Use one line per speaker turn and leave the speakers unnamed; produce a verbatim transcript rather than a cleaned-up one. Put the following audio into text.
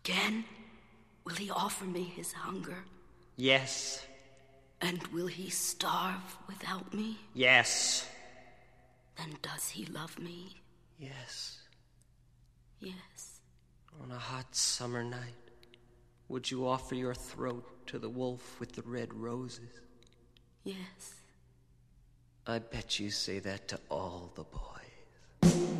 again? Will he offer me his hunger?
Yes.
And will he starve without me?
Yes.
Then does he love me?
Yes.
Yes.
On a hot summer night, would you offer your throat to the wolf with the red roses?
Yes.
I bet you say that to all the boys.